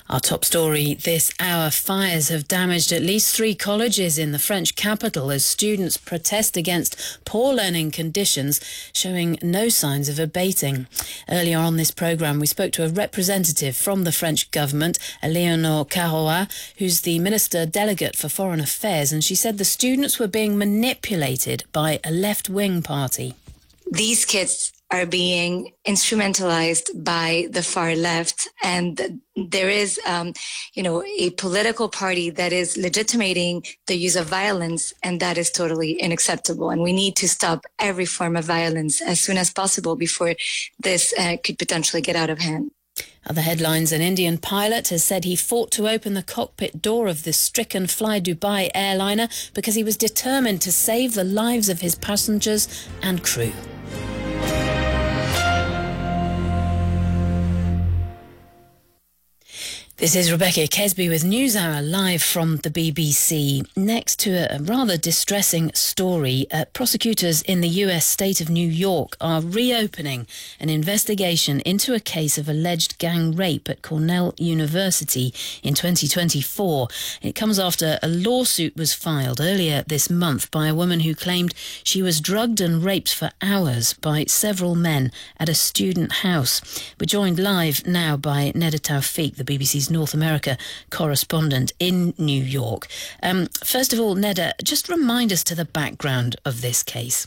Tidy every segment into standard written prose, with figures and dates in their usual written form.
Our top story this hour: fires have damaged at least 3 colleges in the French capital as students protest against poor learning conditions, showing no signs of abating. Earlier on this programme, we spoke to a representative from the French government, Eleonore Carrois, who's the Minister Delegate for Foreign Affairs, and she said the students were being manipulated by a left-wing party. These kids are being instrumentalized by the far left, and there is, a political party that is legitimating the use of violence, and that is totally unacceptable. And we need to stop every form of violence as soon as possible before this could potentially get out of hand. Other headlines: an Indian pilot has said he fought to open the cockpit door of the stricken Fly Dubai airliner because he was determined to save the lives of his passengers and crew. This is Rebecca Kesby with NewsHour live from the BBC. Next to a rather distressing story, prosecutors in the US state of New York are reopening an investigation into a case of alleged gang rape at Cornell University in 2024. It comes after a lawsuit was filed earlier this month by a woman who claimed she was drugged and raped for hours by several men at a student house. We're joined live now by Neda Tawfiq, the BBC's North America correspondent in New York. First of all, Neda, just remind us to the background of this case.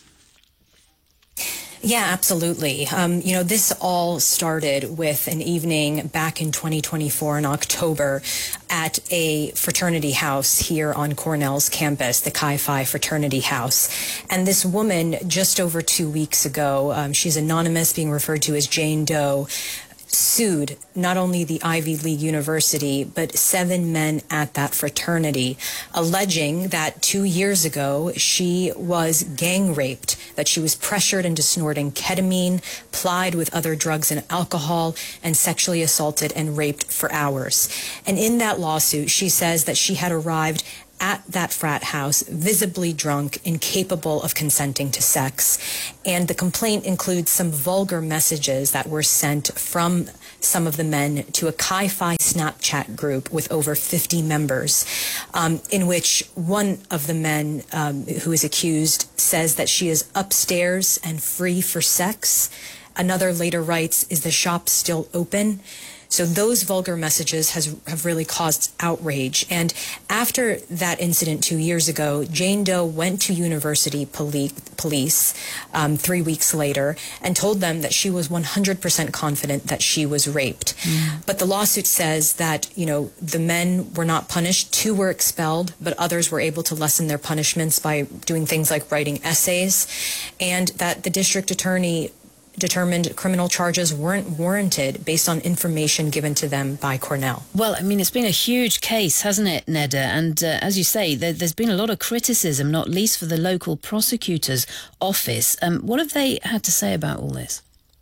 Yeah, absolutely. This all started with an evening back in 2024 in October at a fraternity house here on Cornell's campus, the Chi Phi fraternity house. And this woman, just over 2 weeks ago, she's anonymous, being referred to as Jane Doe, sued not only the Ivy League University, but 7 men at that fraternity, alleging that 2 years ago she was gang raped, that she was pressured into snorting ketamine, plied with other drugs and alcohol, and sexually assaulted and raped for hours. And in that lawsuit, she says that she had arrived at that frat house, visibly drunk, incapable of consenting to sex. And the complaint includes some vulgar messages that were sent from some of the men to a Chi Phi Snapchat group with over 50 members, in which one of the men who is accused says that she is upstairs and free for sex. Another later writes, "Is the shop still open?" So those vulgar messages have really caused outrage. And after that incident 2 years ago, Jane Doe went to university police 3 weeks later and told them that she was 100% confident that she was raped. But the lawsuit says that, the men were not punished. 2 were expelled, but others were able to lessen their punishments by doing things like writing essays, and that the district attorney determined criminal charges weren't warranted based on information given to them by Cornell. Well, it's been a huge case, hasn't it, Neda? And as you say, there's been a lot of criticism, not least for the local prosecutor's office. What have they had to say about all this?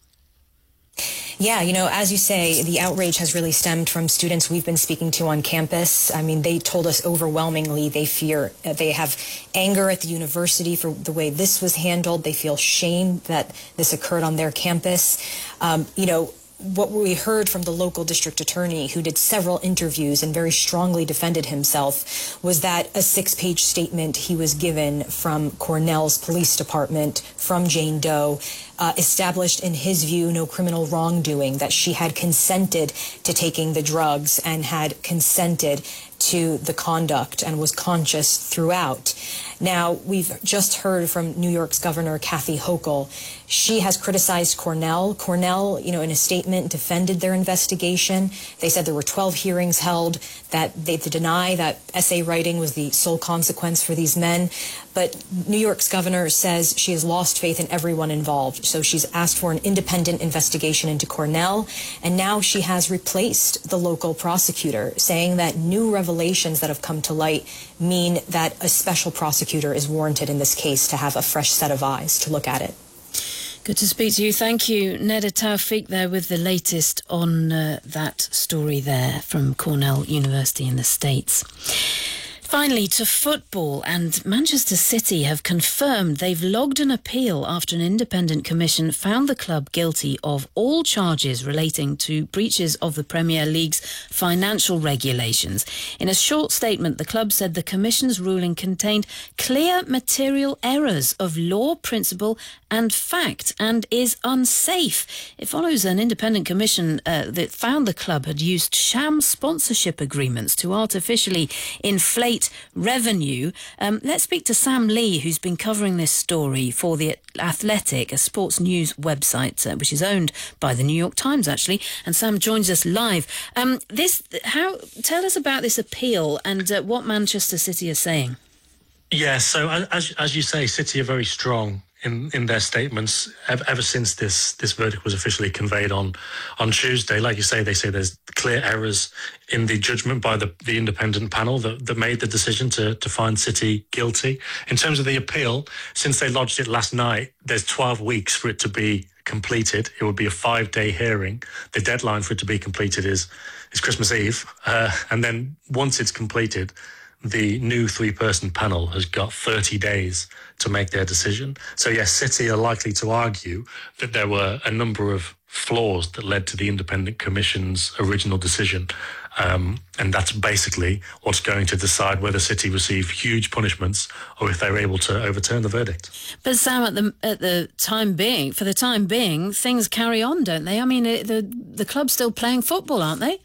Yeah, as you say, the outrage has really stemmed from students we've been speaking to on campus. They told us overwhelmingly they have anger at the university for the way this was handled. They feel shame that this occurred on their campus. What we heard from the local district attorney, who did several interviews and very strongly defended himself, was that a 6-page statement he was given from Cornell's police department from Jane Doe established, in his view, no criminal wrongdoing, that she had consented to taking the drugs and had consented to the conduct and was conscious throughout. Now, we've just heard from New York's Governor Kathy Hochul. She has criticized Cornell. Cornell, in a statement, defended their investigation. They said there were 12 hearings held, that they deny that essay writing was the sole consequence for these men. But New York's governor says she has lost faith in everyone involved. So she's asked for an independent investigation into Cornell. And now she has replaced the local prosecutor, saying that new revelations that have come to light mean that a special prosecutor is warranted in this case to have a fresh set of eyes to look at it. Good to speak to you. Thank you. Neda Tawfiq there with the latest on that story there from Cornell University in the States. Finally, to football, and Manchester City have confirmed they've logged an appeal after an independent commission found the club guilty of all charges relating to breaches of the Premier League's financial regulations. In a short statement, the club said the commission's ruling contained clear material errors of law, principle and fact and is unsafe. It follows an independent commission that found the club had used sham sponsorship agreements to artificially inflate revenue. Let's speak to Sam Lee, who's been covering this story for The Athletic, a sports news website which is owned by the New York Times, actually. And Sam joins us live. Tell us about this appeal and what Manchester City are saying. Yeah, so as you say, City are very strong in their statements ever since this verdict was officially conveyed on Tuesday. Like you say, they say there's clear errors in the judgment by the independent panel that made the decision to find City guilty. In terms of the appeal, since they lodged it last night, there's 12 weeks for it to be completed. It would be a 5-day hearing. The deadline for it to be completed is Christmas Eve. And then once it's completed, the new 3-person panel has got 30 days to make their decision. So yes, City are likely to argue that there were a number of flaws that led to the independent commission's original decision. And that's basically what's going to decide whether City receive huge punishments or if they're able to overturn the verdict. But Sam, for the time being, things carry on, don't they? I mean, the club's still playing football, aren't they?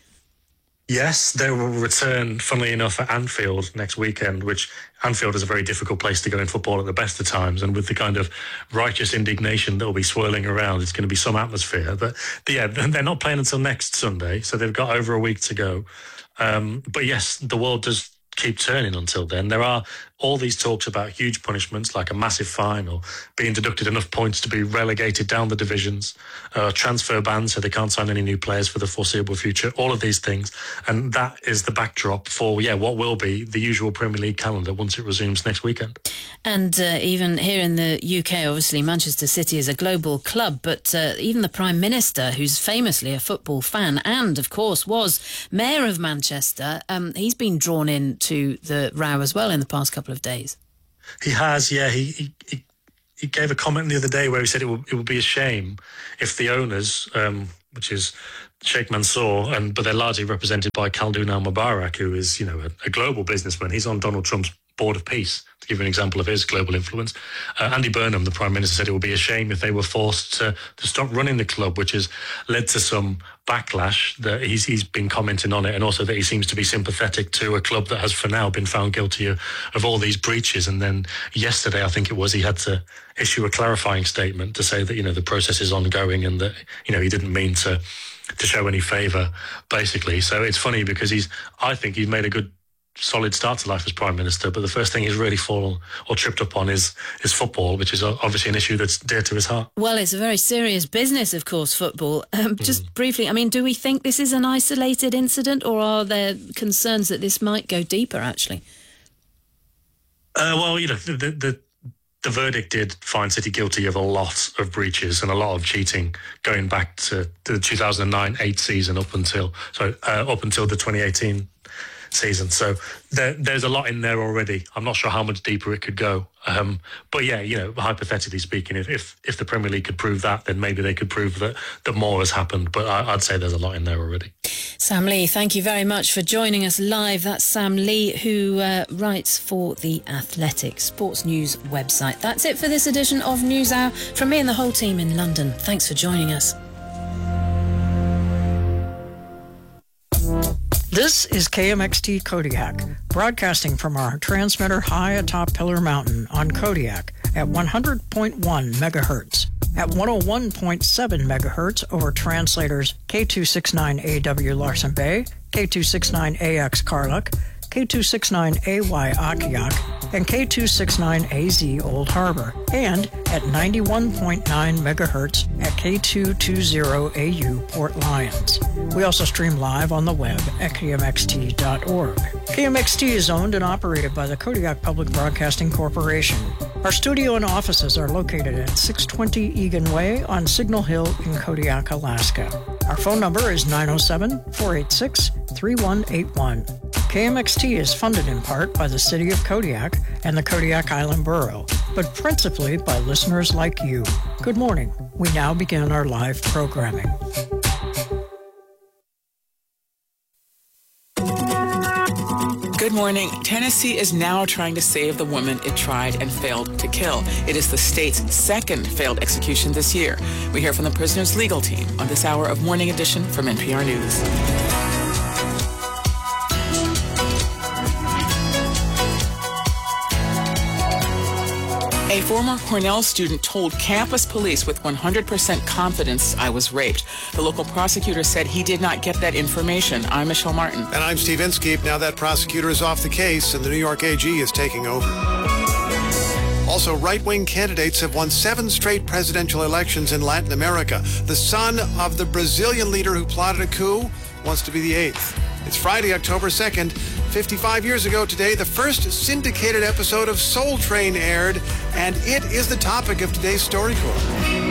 Yes, they will return, funnily enough, at Anfield next weekend, which Anfield is a very difficult place to go in football at the best of times. And with the kind of righteous indignation that will be swirling around, it's going to be some atmosphere. But yeah, they're not playing until next Sunday, so they've got over a week to go. But yes, the world does keep turning until then. There are all these talks about huge punishments like a massive fine or being deducted enough points to be relegated down the divisions, transfer bans so they can't sign any new players for the foreseeable future, all of these things. And that is the backdrop for, what will be the usual Premier League calendar once it resumes next weekend. And even here in the UK, obviously, Manchester City is a global club, but even the Prime Minister, who's famously a football fan and, of course, was Mayor of Manchester, he's been drawn into the row as well in the past couple of days. He has, yeah. He gave a comment the other day where he said it would be a shame if the owners, which is Sheikh Mansour, but they're largely represented by Khaldoon Al-Mubarak, who is, a global businessman. He's on Donald Trump's Board of Peace, to give you an example of his global influence. Andy Burnham, the Prime Minister, said it would be a shame if they were forced to stop running the club, which has led to some backlash. That he's been commenting on it, and also that he seems to be sympathetic to a club that has for now been found guilty of all these breaches. And then yesterday, I think it was, he had to issue a clarifying statement to say that, the process is ongoing and that, he didn't mean to show any favour, basically. So it's funny because I think he's made a good solid start to life as Prime Minister, but the first thing he's really fallen or tripped up on is football, which is obviously an issue that's dear to his heart. Well, it's a very serious business, of course, football. Just briefly, do we think this is an isolated incident, or are there concerns that this might go deeper, actually? Well, the verdict did find City guilty of a lot of breaches and a lot of cheating going back to the 2009-8 season up until the 2018 season. So there's a lot in there already. I'm not sure how much deeper it could go. But yeah, hypothetically speaking, if the Premier League could prove that, then maybe they could prove that more has happened. But I'd say there's a lot in there already. Sam Lee, thank you very much for joining us live. That's Sam Lee, who writes for The Athletic sports news website. That's it for this edition of NewsHour. From me and the whole team in London, thanks for joining us. This is KMXT Kodiak, broadcasting from our transmitter high atop Pillar Mountain on Kodiak at 100.1 megahertz, at 101.7 megahertz over translators K269AW Larsen Bay, K269AX Karluk, K269AY Akiak, and K269AZ Old Harbor, and at 91.9 megahertz at K220AU Port Lions. We also stream live on the web at KMXT.org. KMXT is owned and operated by the Kodiak Public Broadcasting Corporation. Our studio and offices are located at 620 Egan Way on Signal Hill in Kodiak, Alaska. Our phone number is 907-486-3181. KMXT is funded in part by the City of Kodiak and the Kodiak Island Borough, but principally by listeners like you. Good morning. We now begin our live programming. Good morning. Tennessee is now trying to save the woman it tried and failed to kill. It is the state's second failed execution this year. We hear from the prisoner's legal team on this hour of Morning Edition from NPR News. A former Cornell student told campus police with 100% confidence, "I was raped." The local prosecutor said he did not get that information. I'm Michelle Martin. And I'm Steve Inskeep. Now that prosecutor is off the case and the New York AG is taking over. Also, right-wing candidates have won 7 straight presidential elections in Latin America. The son of the Brazilian leader who plotted a coup wants to be the 8th. It's Friday, October 2nd. 55 years ago today, the first syndicated episode of Soul Train aired, and it is the topic of today's StoryCorps.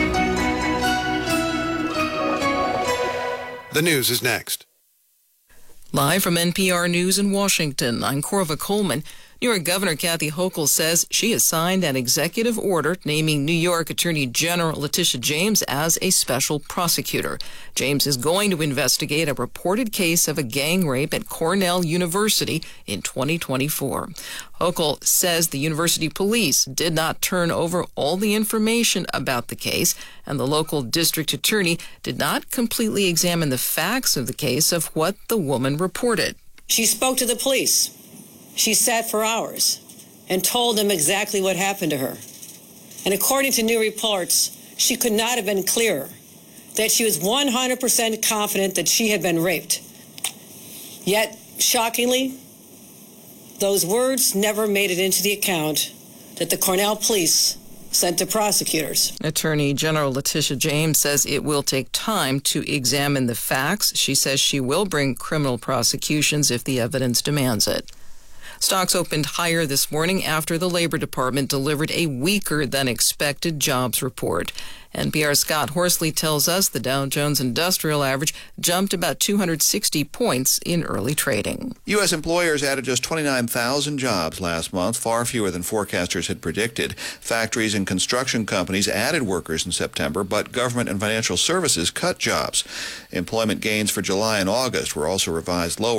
The news is next. Live from NPR News in Washington, I'm Corva Coleman. New York Governor Kathy Hochul says she has signed an executive order naming New York Attorney General Letitia James as a special prosecutor. James is going to investigate a reported case of a gang rape at Cornell University in 2024. Hochul says the university police did not turn over all the information about the case, and the local district attorney did not completely examine the facts of the case of what the woman reported. She spoke to the police. She sat for hours and told them exactly what happened to her. And according to new reports, she could not have been clearer that she was 100% confident that she had been raped. Yet, shockingly, those words never made it into the account that the Cornell police sent to prosecutors. Attorney General Letitia James says it will take time to examine the facts. She says she will bring criminal prosecutions if the evidence demands it. Stocks opened higher this morning after the Labor Department delivered a weaker than expected jobs report. NPR's Scott Horsley tells us the Dow Jones Industrial Average jumped about 260 points in early trading. U.S. employers added just 29,000 jobs last month, far fewer than forecasters had predicted. Factories and construction companies added workers in September, but government and financial services cut jobs. Employment gains for July and August were also revised lower.